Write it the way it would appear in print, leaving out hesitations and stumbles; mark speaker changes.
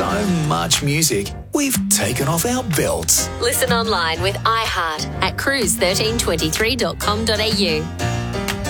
Speaker 1: So much music, we've taken off our belts.
Speaker 2: Listen online with iHeart at cruise1323.com.au.